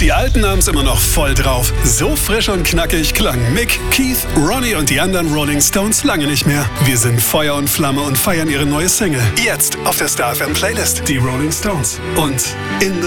Die Alten haben's immer noch voll drauf. So frisch und knackig klang Mick, Keith, Ronnie und die anderen Rolling Stones lange nicht mehr. Wir sind Feuer und Flamme und feiern ihre neue Single. Jetzt auf der Star FM Playlist. Die Rolling Stones und In the